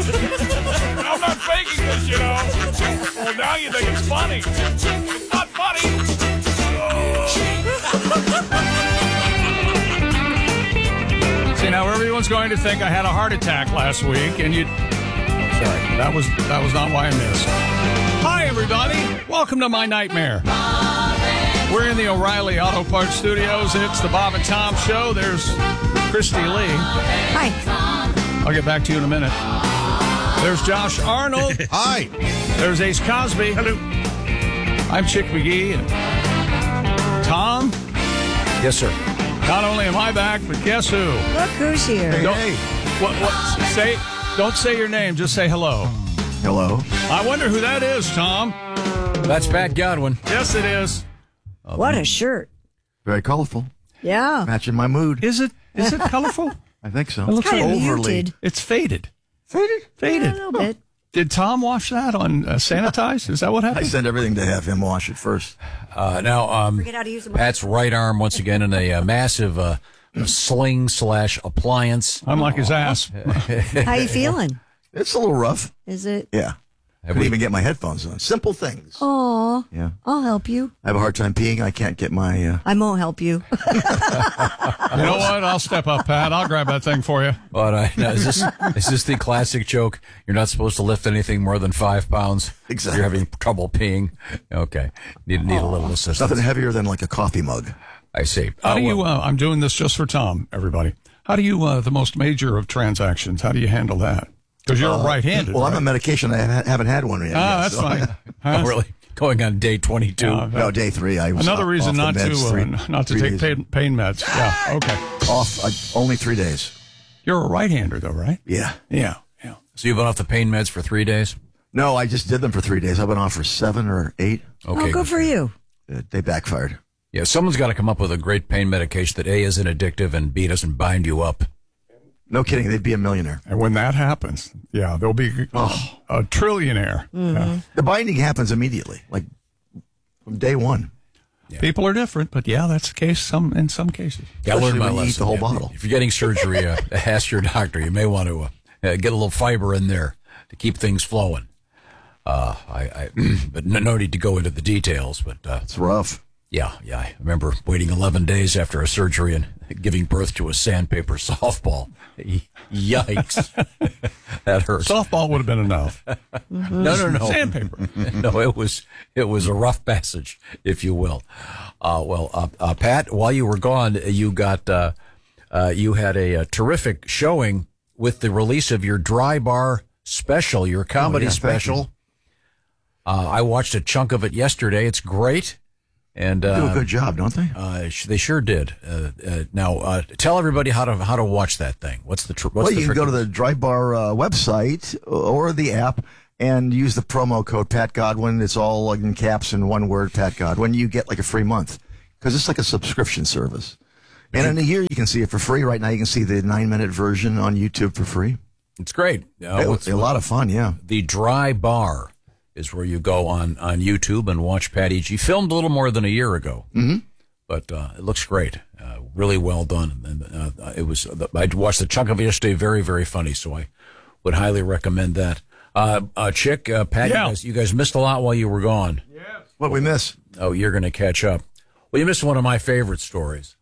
I'm not faking this, you know. Well, now you think it's funny. It's not funny. See, now everyone's going to think I had a heart attack last week, and you... Sorry, that was not why I missed. Hi, everybody. Welcome to my nightmare. We're in the O'Reilly Auto Parts Studios. It's the Bob and Tom Show. There's Christy Lee. Hi. I'll get back to you in a minute. There's Josh Arnold. Hi. There's Ace Cosby. Hello. I'm Chick McGee. And Tom? Yes, sir. Not only am I back, but guess who? Look who's here. Don't say your name. Just say hello. Hello. I wonder who that is, Tom. That's Pat Godwin. Yes, it is. What a shirt. Very colorful. Yeah. Matching my mood. Is it colorful? I think so. It looks Kind of overly. muted. It's faded. Yeah, Faded. a little bit. Did Tom wash that on Sanitize? Is that what I happened? send everything to have him wash it first. Now, Forget how to use the Pat's right arm once again in a massive sling/appliance. I'm like his ass. How you feeling? It's a little rough. Is it? Yeah. I couldn't even get my headphones on. Simple things. Oh, Yeah. I'll help you. I have a hard time peeing. I can't get my... I won't help you. You know what? I'll step up, Pat. I'll grab that thing for you. But now, is this the classic joke? You're not supposed to lift anything more than 5 pounds. Exactly. You're having trouble peeing. Okay, need a little assistance. Nothing heavier than like a coffee mug. I see. How do you? I'm doing this just for Tom. Everybody. How do you? The most major of transactions. How do you handle that? Because you're right-handed. Well, right? I'm on medication. I haven't had one yet. That's fine. Oh, really? Going on day 22. No, day 3. I was Another reason off not the meds to three take days. pain meds. Yeah. Okay. Off only 3 days. You're a right-hander, though, right? Yeah. Yeah. So you've been off the pain meds for 3 days? No, I just did them for 3 days. I've been on for 7 or 8. Okay. Oh, good for you. They backfired. Yeah, someone's got to come up with a great pain medication that A, isn't addictive and B, doesn't bind you up. No kidding. They'd be a millionaire. And when that happens, yeah, they'll be a trillionaire. Yeah. The binding happens immediately, like from day one. Yeah. People are different, but yeah, that's the case. In some cases. Yeah, I learned Especially my when you lesson. eat the whole bottle. If you're getting surgery, ask your doctor. You may want to get a little fiber in there to keep things flowing. But no need to go into the details. But It's rough. yeah, I remember waiting 11 days after a surgery and giving birth to a sandpaper softball. Yikes, that hurts. Softball would have been enough. No. Sandpaper. No, it was a rough passage, if you will. Pat, while you were gone, you had a terrific showing with the release of your Dry Bar special, your comedy thank special. I watched a chunk of it yesterday. It's great. And They do a good job, don't they? they sure did. Now, tell everybody how to watch that thing. What's the Well, you trick? can go to the Dry Bar website or the app and use the promo code Pat Godwin. It's all in caps and one word, Pat Godwin. You get like a free month because it's like a subscription service. And in a year, you can see it for free. Right now, you can see the 9-minute version on YouTube for free. It's great. It's a lot of fun, yeah. The Dry Bar is where you go on YouTube and watch Pat E.G. Filmed a little more than a year ago, but it looks great. Really well done. And I watched the chunk of it yesterday. Very, very funny. So I would highly recommend that. Chick, Pat, Yeah. you guys missed a lot while you were gone. What we miss? Oh, you're going to catch up. Well, you missed one of my favorite stories.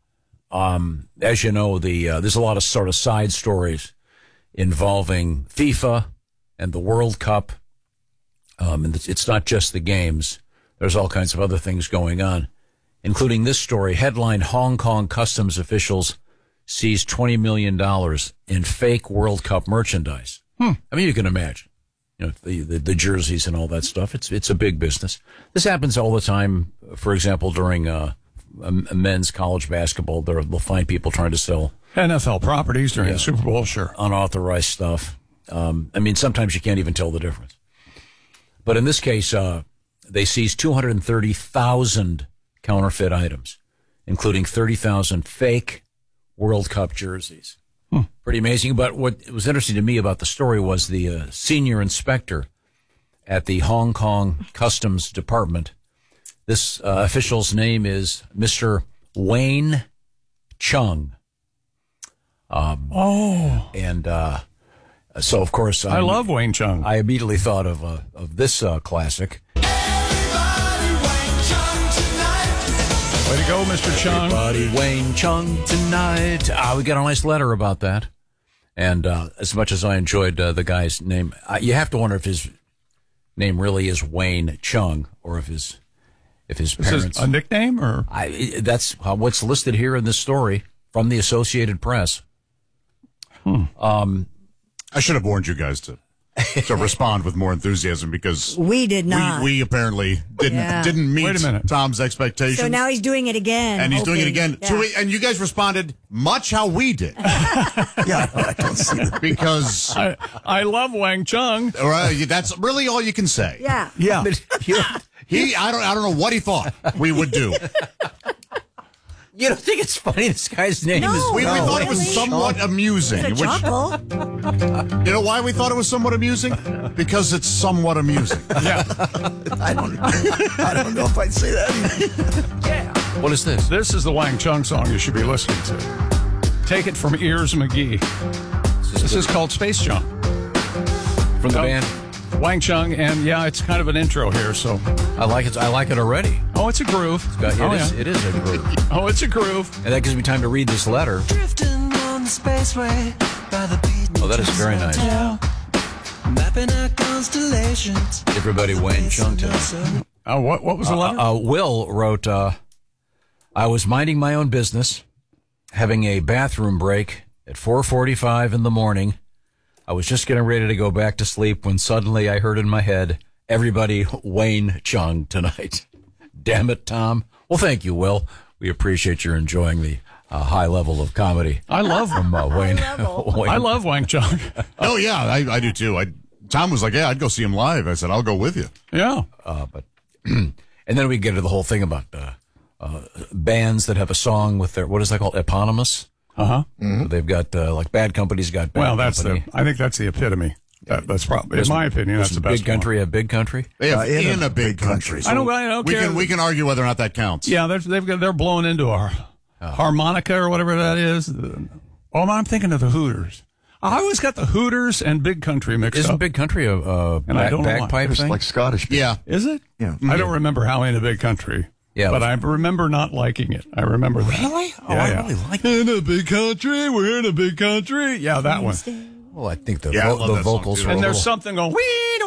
As you know, there's a lot of sort of side stories involving FIFA and the World Cup. And it's not just the games. There's all kinds of other things going on, including this story. Headline: Hong Kong customs officials seize $20 million in fake World Cup merchandise. I mean, you can imagine, the jerseys and all that stuff. It's a big business. This happens all the time. For example, during men's college basketball, they'll find people trying to sell NFL properties during the Super Bowl, sure. unauthorized stuff. I mean, sometimes you can't even tell the difference. But in this case, they seized 230,000 counterfeit items, including 30,000 fake World Cup jerseys. Pretty amazing. But what was interesting to me about the story was the senior inspector at the Hong Kong Customs Department. This official's name is Mr. Wayne Chung. And So, of course, I love Wayne Chung. I immediately thought of this classic. Way to go, Mr. Chung. Everybody Wayne Chung tonight. We got a nice letter about that. And as much as I enjoyed the guy's name, you have to wonder if his name really is Wayne Chung or if his parents. Is this a nickname or? That's what's listed here in this story from the Associated Press. I should have warned you guys to respond with more enthusiasm because We did not. we apparently didn't meet Wait a minute. Tom's expectations. So now he's doing it again. and he's doing it hoping- again. Yeah. So and you guys responded much how we did Yeah, I don't see that. because I love Wang Chung. that's really all you can say. Yeah. Yeah. I don't know what he thought we would do. You don't think it's funny this guy's name No. is We thought it was Really? somewhat amusing. It's a chuckle. You know why we thought it was somewhat amusing? Because it's somewhat amusing. Yeah. I don't know if I'd say that. What is this? This is the Wang Chung song you should be listening to. Take it from Ears McGee. This is called Space Jump. From the Oh. band? Wang Chung, and yeah, it's kind of an intro here, so. I like it. I like it already. Oh, it's a groove. It is a groove. Oh, it's a groove. And that gives me time to read this letter. Drifting on the spaceway by the beat. Oh, that is very nice. Mapping out constellations. Everybody Wayne Chung tonight. What was the letter? Will wrote, I was minding my own business, having a bathroom break at 4:45 in the morning. I was just getting ready to go back to sleep when suddenly I heard in my head, everybody Wayne Chung tonight. Damn it, Tom. Well, thank you, Will. We appreciate your enjoying the high level of comedy I love from Wayne. I love Wang Chung. Oh, yeah, I do too. Tom was like, yeah, I'd go see him live. I said, I'll go with you. Yeah. But and then we get to the whole thing about bands that have a song with their, what is that called, eponymous? Uh-huh. So they've got like Bad Company's got Bad Well, Company. I think that's the epitome. That's probably, in my opinion, that's the best Big Country one. have Big Country. They have in in a a big big country. country. I don't care. We can argue whether or not that counts. Yeah, they're blown into our harmonica or whatever that is. I'm thinking of the Hooters. I always got the Hooters and Big Country mixed Isn't up. Big Country a And I don't know why. bagpipe It's thing? like Scottish. Yeah. Is it? Yeah. I don't remember how into Big Country. Yeah, But it I remember not liking it. I remember that. Really? Oh, Yeah, I yeah. really like In a big country, we're in a big country. Yeah, that one. Well, I think the, Yeah, I love the that song, vocals too. were And a there's little... something going,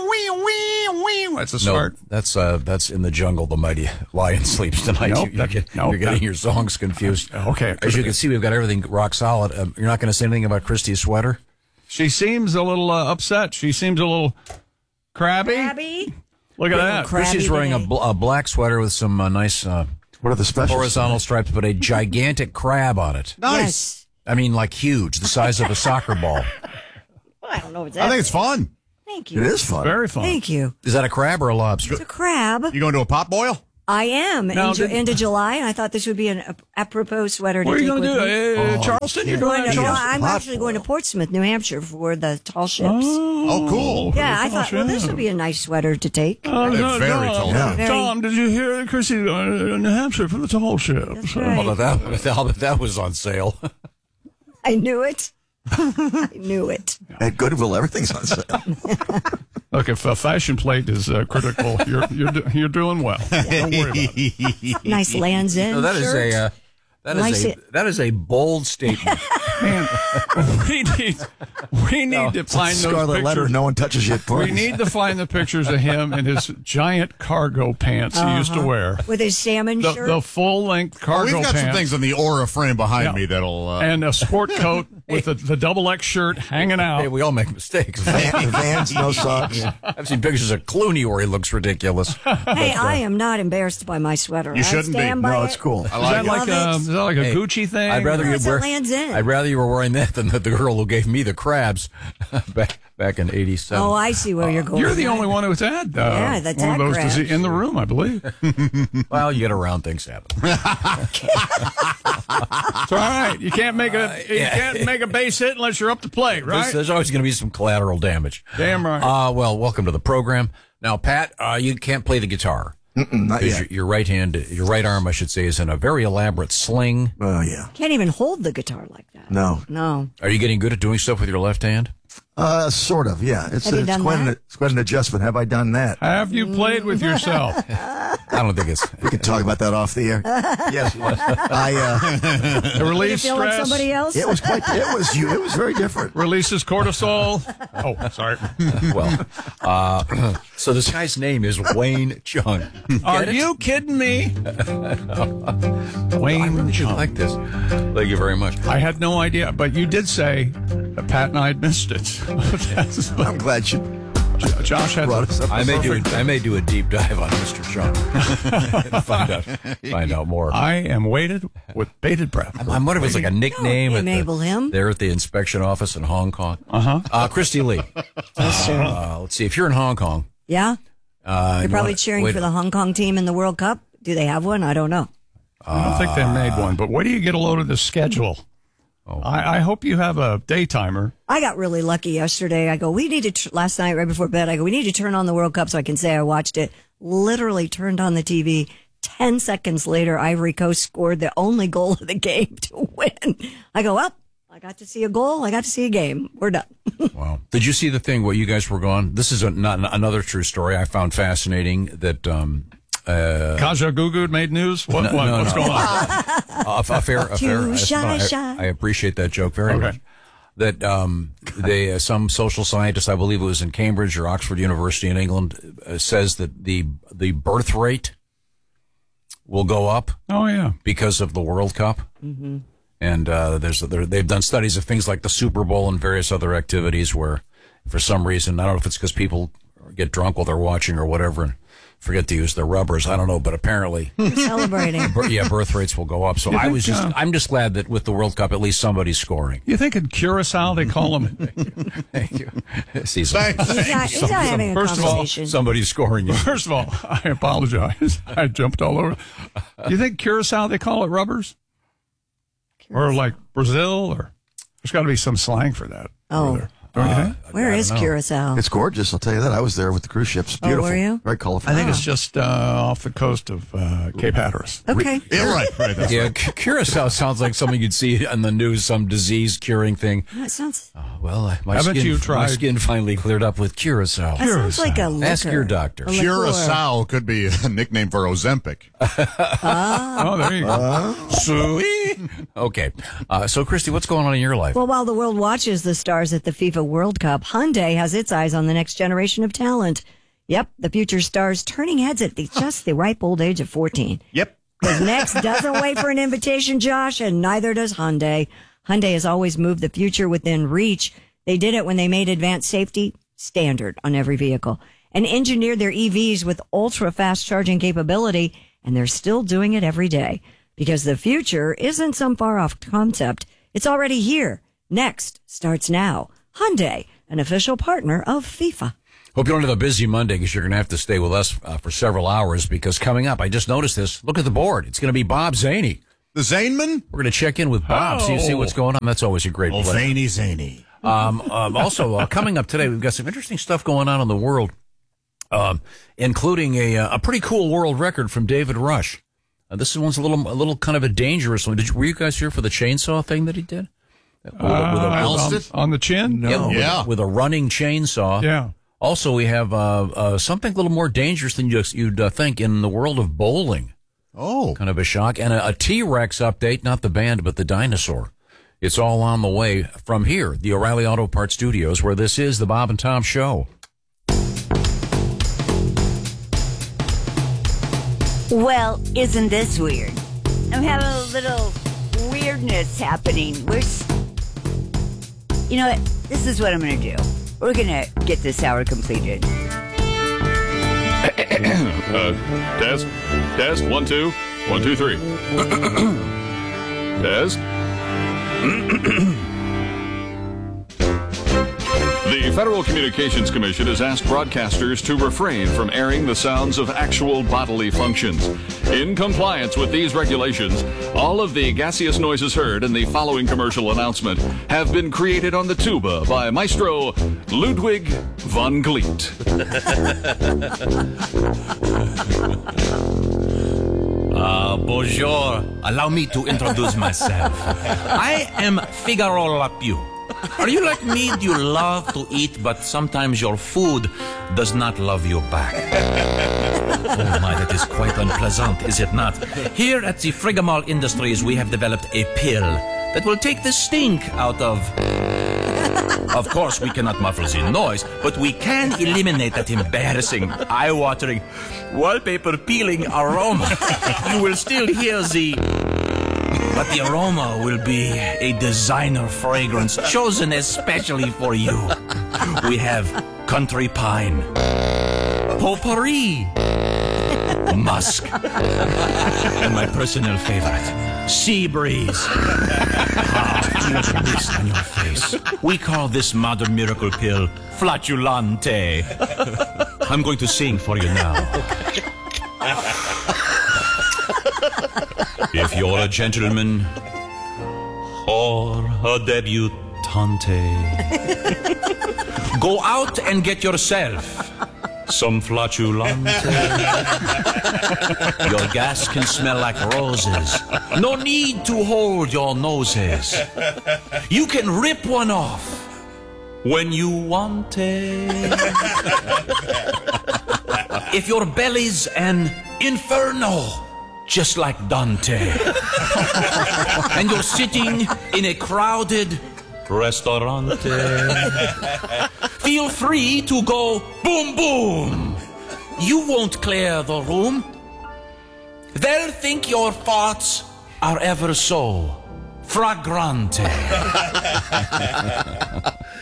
wee. That's the start. No, that's in the jungle. The mighty lion sleeps tonight. Nope, you're getting your songs confused. Okay. As you can see, we've got everything rock solid. You're not going to say anything about Christy's sweater? She seems a little upset. She seems a little crabby. Crabby. Look at that. Crabby Christy's wearing day. a black sweater with some nice What are the specials? horizontal stripes, but a gigantic crab on it. Yes. I mean, like huge, the size of a soccer ball. Well, I don't know what's I that. think it's fun. Thank It you. is fun. Very fun. Thank you. Is that a crab or a lobster? It's a crab. You going to a pot boil? I am. Now, End of July, and I thought this would be an apropos sweater to What are take you going with to me. do? Charleston? You're Going going to- to no, Charleston? I'm Pot actually going to Portsmouth, New Hampshire for the tall ships. Oh, cool. Yeah, I thought, well, this would be a nice sweater to take. Oh, They're very tall. Yeah. Very- Tom, did you hear that Chrissy's going to New Hampshire for the tall ships? That's right. Well, that was on sale. I knew it. I knew it. At Goodwill, everything's on sale. Look, if a fashion plate is critical, you're doing well. Don't worry about it. Nice Lands End No, that is shirt. that is a bold statement. Man, we need to find those Scarlet pictures. letter. No one touches you at We parties. need to find the pictures of him in his giant cargo pants he used to wear. With his salmon shirt. The full length Oh, cargo we've got some pants. things on the Aura frame behind Yeah. me that'll. And a sport coat with the double X shirt hanging out. Hey, we all make mistakes. Vans, no socks. I've seen pictures of Clooney where he looks ridiculous. Hey, I am not embarrassed by my sweater. You shouldn't be. I stand by No, it. it's cool. I Is that like like Love it. is that like a Hey, Gucci thing? I'd rather No, you it's wear. at Land's End. I'd rather you were wearing that than the girl who gave me the crabs back in '87. Oh, I see where you're going. You're the only one who's had Yeah, the one of tag those crabs. in the room, I believe. Well, you get around, things happen. It's all right. You can't make a base hit unless you're up to play, right? There's always going to be some collateral damage. Damn right. Well, welcome to the program. Now, Pat, you can't play the guitar. Not Because yet. your right arm, I should say, is in a very elaborate sling. Oh, yeah. Can't even hold the guitar like that. No. No. Are you getting good at doing stuff with your left hand? Sort of, yeah. It's Have you done quite that? it's quite an adjustment. Have I done that? Have you played with yourself? I don't think it's. We can talk about that off the air. Yes, The You release feel like stress somebody else? it was very different. releases cortisol. Oh, sorry. Well, so this guy's name is Wayne Chung. Are you kidding me? Wayne I Chung. like this. Thank you very much. I had no idea, but you did say that Pat and I had missed it. I'm glad you Josh had brought us up. I may do a deep dive on Mr. Chung. find out more. I am waited with bated breath. I wonder if it's like a nickname. Don't enable him. There at the inspection office in Hong Kong. Christy Lee. That's true. Let's see. If you're in Hong Kong, Yeah? You're probably cheering wait for the Hong Kong team in the World Cup. Do they have one? I don't know. I don't think they made one, but where do you get a load of the schedule? I hope you have a day timer. I got really lucky yesterday. I go, we need to, last night right before bed, I go, we need to turn on the World Cup so I can say I watched it. Literally turned on the TV. 10 seconds later, Ivory Coast scored the only goal of the game to win. I go, well, I got to see a goal. I got to see a game. We're done. wow. Did you see the thing where you guys were gone? This is not another true story I found fascinating that, Kaja Gugu made news? What's going on? a fair. Too shy. I appreciate that joke very much. That they some social scientist, I believe it was in Cambridge or Oxford University in England, says that the birth rate will go up. Oh, yeah. Because of the World Cup. Mm-hmm. And they've done studies of things like the Super Bowl and various other activities where, for some reason, I don't know if it's because people get drunk while they're watching or whatever and forget to use their rubbers. I don't know, but apparently, We're celebrating. birth rates will go up. So I'm just glad that with the World Cup, at least somebody's scoring. You think in Curacao they call them? Thank you. See, He's not having a First of all, conversation. somebody's scoring. You. First of all, I apologize. I jumped all over. You think Curacao they call it rubbers? Or like Brazil? Or there's got to be some slang for that. Oh. Don't you think? Where is Curacao? It's gorgeous. I'll tell you that. I was there with the cruise ships. Beautiful. were you? Very colorful. I think it's just off the coast of Cape Hatteras. Okay. Yeah, right. That's Yeah, Curacao sounds like something you'd see on the news, some disease curing thing. That sounds, Well, my Haven't you my tried- skin finally cleared up with Curacao. that sounds like a liquor. Ask your doctor. A liqueur. Curacao could be a nickname for Ozempic. Oh, there you go. Sweet. Okay. So, Christy, what's going on in your life? Well, while the world watches the stars at the FIFA World Cup, Hyundai has its eyes on the next generation of talent. Yep, the future stars turning heads at just the ripe old age of 14. Yep. Because Next doesn't wait for an invitation, Josh, and neither does Hyundai. Hyundai has always moved the future within reach. They did it when they made advanced safety standard on every vehicle and engineered their EVs with ultra-fast charging capability, and they're still doing it every day. Because the future isn't some far-off concept. It's already here. Next starts now. Hyundai, an official partner of FIFA. Hope you don't have a busy Monday because you're going to have to stay with us for several hours because coming up, I just noticed this. Look at the board. It's going to be Bob Zaney. The Zaneman? We're going to check in with Bob, see what's going on. That's always a great Oh, pleasure. Zany. Also, coming up today, we've got some interesting stuff going on in the world, including a pretty cool world record from David Rush. This one's a little kind of a dangerous one. Were you guys here for the chainsaw thing that he did? On the chin? No. Yeah. With a running chainsaw. Yeah. Also, we have something a little more dangerous than you'd think in the world of bowling. Oh. Kind of a shock. And a T-Rex update, not the band, but the dinosaur. It's all on the way from here, the O'Reilly Auto Parts Studios, where this is the Bob and Tom Show. Well, isn't this weird? I'm having a little weirdness happening. You know what? This is what I'm going to do. We're going to get this hour completed. Test. 1, 2. 1, 2, 3. Test. The Federal Communications Commission has asked broadcasters to refrain from airing the sounds of actual bodily functions. In compliance with these regulations, all of the gaseous noises heard in the following commercial announcement have been created on the tuba by Maestro Ludwig von Gleet. Bonjour. Allow me to introduce myself. I am Figaro Lapiu. Are you like me? Do you love to eat, but sometimes your food does not love you back? Oh my, that is quite unpleasant, is it not? Here at the Frigamall Industries, we have developed a pill that will take the stink out of... Of course, we cannot muffle the noise, but we can eliminate that embarrassing, eye-watering, wallpaper-peeling aroma. You will still hear the... But the aroma will be a designer fragrance chosen especially for you. We have country pine, potpourri, musk, and my personal favorite, sea breeze. Feel the mist on your face. We call this modern miracle pill Flatulante. I'm going to sing for you now. If you're a gentleman or a debutante, go out and get yourself some Flatulante. Your gas can smell like roses. No need to hold your noses. You can rip one off when you want it. If your belly's an inferno, just like Dante, and you're sitting in a crowded restaurante, feel free to go boom boom. You won't clear the room. They'll think your farts are ever so fragrante.